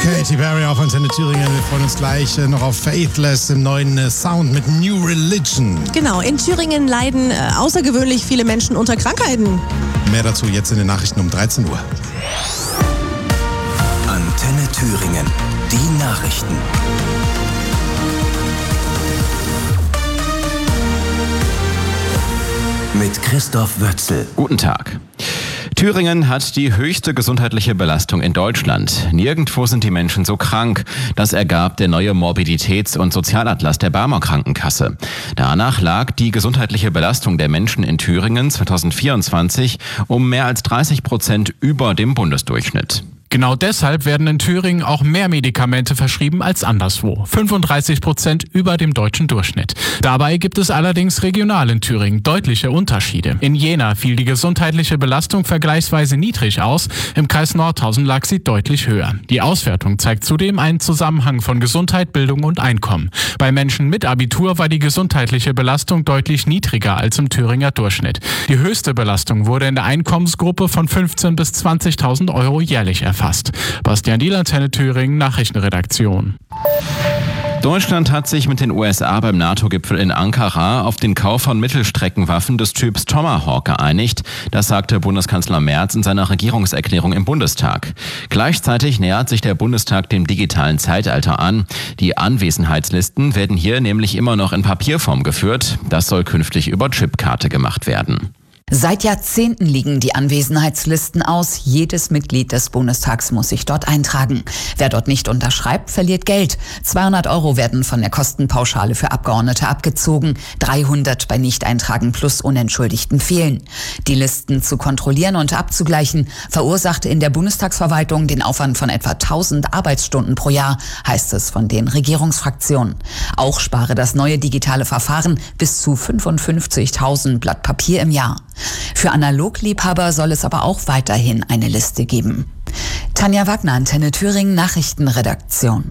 Katy Perry auf Antenne Thüringen. Wir freuen uns gleich noch auf Faithless im neuen Sound mit New Religion. Genau, in Thüringen leiden außergewöhnlich viele Menschen unter Krankheiten. Mehr dazu jetzt in den Nachrichten um 13 Uhr. Antenne Thüringen, die Nachrichten. Mit Christoph Wötzel. Guten Tag. Thüringen hat die höchste gesundheitliche Belastung in Deutschland. Nirgendwo sind die Menschen so krank. Das ergab der neue Morbiditäts- und Sozialatlas der Barmer Krankenkasse. Danach lag die gesundheitliche Belastung der Menschen in Thüringen 2024 um mehr als 30% über dem Bundesdurchschnitt. Genau deshalb werden in Thüringen auch mehr Medikamente verschrieben als anderswo. 35% über dem deutschen Durchschnitt. Dabei gibt es allerdings regional in Thüringen deutliche Unterschiede. In Jena fiel die gesundheitliche Belastung vergleichsweise niedrig aus. Im Kreis Nordhausen lag sie deutlich höher. Die Auswertung zeigt zudem einen Zusammenhang von Gesundheit, Bildung und Einkommen. Bei Menschen mit Abitur war die gesundheitliche Belastung deutlich niedriger als im Thüringer Durchschnitt. Die höchste Belastung wurde in der Einkommensgruppe von 15.000 bis 20.000 Euro jährlich erfasst. Bastian Diel, Antenne Thüringen, Nachrichtenredaktion. Deutschland hat sich mit den USA beim NATO-Gipfel in Ankara auf den Kauf von Mittelstreckenwaffen des Typs Tomahawk geeinigt. Das sagte Bundeskanzler Merz in seiner Regierungserklärung im Bundestag. Gleichzeitig nähert sich der Bundestag dem digitalen Zeitalter an. Die Anwesenheitslisten werden hier nämlich immer noch in Papierform geführt. Das soll künftig über Chipkarte gemacht werden. Seit Jahrzehnten liegen die Anwesenheitslisten aus. Jedes Mitglied des Bundestags muss sich dort eintragen. Wer dort nicht unterschreibt, verliert Geld. 200 € werden von der Kostenpauschale für Abgeordnete abgezogen. 300 bei Nicht-Eintragen plus unentschuldigten Fehlen. Die Listen zu kontrollieren und abzugleichen verursachte in der Bundestagsverwaltung den Aufwand von etwa 1000 Arbeitsstunden pro Jahr, heißt es von den Regierungsfraktionen. Auch spare das neue digitale Verfahren bis zu 55.000 Blatt Papier im Jahr. Für Analogliebhaber soll es aber auch weiterhin eine Liste geben. Tanja Wagner, Antenne Thüringen, Nachrichtenredaktion.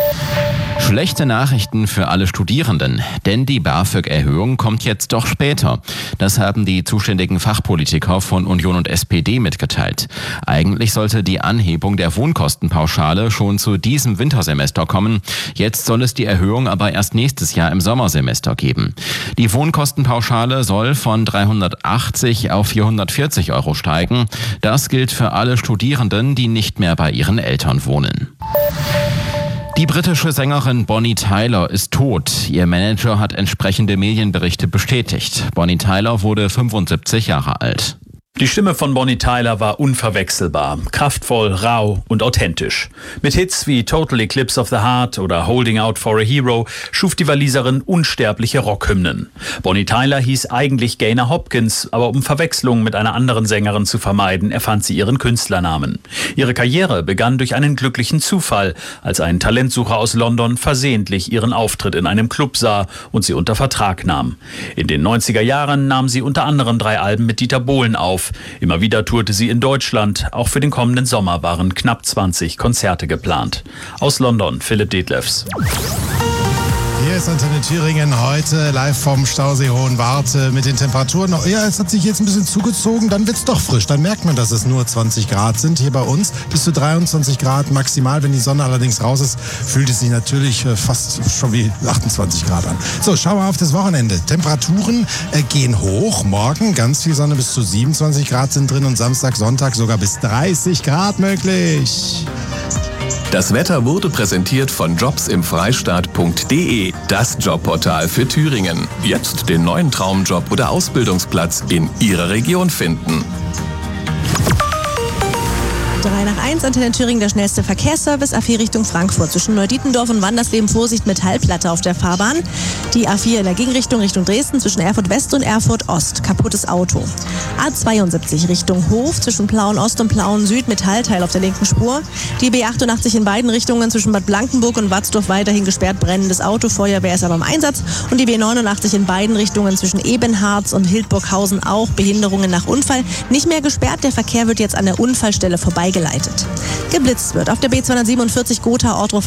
Schlechte Nachrichten für alle Studierenden, denn die BAföG-Erhöhung kommt jetzt doch später. Das haben die zuständigen Fachpolitiker von Union und SPD mitgeteilt. Eigentlich sollte die Anhebung der Wohnkostenpauschale schon zu diesem Wintersemester kommen. Jetzt soll es die Erhöhung aber erst nächstes Jahr im Sommersemester geben. Die Wohnkostenpauschale soll von 380 auf 440 € steigen. Das gilt für alle Studierenden, die nicht mehr bei ihren Eltern wohnen. Die britische Sängerin Bonnie Tyler ist tot. Ihr Manager hat entsprechende Medienberichte bestätigt. Bonnie Tyler wurde 75 Jahre alt. Die Stimme von Bonnie Tyler war unverwechselbar, kraftvoll, rau und authentisch. Mit Hits wie Total Eclipse of the Heart oder Holding Out for a Hero schuf die Waliserin unsterbliche Rockhymnen. Bonnie Tyler hieß eigentlich Gaynor Hopkins, aber um Verwechslungen mit einer anderen Sängerin zu vermeiden, erfand sie ihren Künstlernamen. Ihre Karriere begann durch einen glücklichen Zufall, als ein Talentsucher aus London versehentlich ihren Auftritt in einem Club sah und sie unter Vertrag nahm. In den 90er Jahren nahm sie unter anderem 3 Alben mit Dieter Bohlen auf. Immer wieder tourte sie in Deutschland. Auch für den kommenden Sommer waren knapp 20 Konzerte geplant. Aus London, Philipp Detlefs. Hier ist Antenne Thüringen heute live vom Stausee Hohenwarte mit den Temperaturen. Ja, es hat sich jetzt ein bisschen zugezogen, dann wird's doch frisch. Dann merkt man, dass es nur 20 Grad sind hier bei uns. Bis zu 23 Grad maximal. Wenn die Sonne allerdings raus ist, fühlt es sich natürlich fast schon wie 28 Grad an. So, schauen wir auf das Wochenende. Temperaturen gehen hoch. Morgen ganz viel Sonne, bis zu 27 Grad sind drin und Samstag, Sonntag sogar bis 30 Grad möglich. Das Wetter wurde präsentiert von jobsimfreistaat.de, das Jobportal für Thüringen. Jetzt den neuen Traumjob oder Ausbildungsplatz in Ihrer Region finden. 3 nach 1, Antenne Thüringen, der schnellste Verkehrsservice. A4 Richtung Frankfurt. Zwischen Neudietendorf und Wandersleben Vorsicht Metallplatte auf der Fahrbahn. Die A4 in der Gegenrichtung Richtung Dresden zwischen Erfurt West und Erfurt Ost. Kaputtes Auto. A72 Richtung Hof zwischen Plauen Ost und Plauen Süd. Metallteil auf der linken Spur. Die B88 in beiden Richtungen zwischen Bad Blankenburg und Watzdorf weiterhin gesperrt. Brennendes Auto. Feuerwehr ist aber im Einsatz. Und die B89 in beiden Richtungen zwischen Ebenharz und Hildburghausen auch. Behinderungen nach Unfall. Nicht mehr gesperrt. Der Verkehr wird jetzt an der Unfallstelle vorbeigeleitet. Geblitzt wird auf der B247 Gotha Ortruf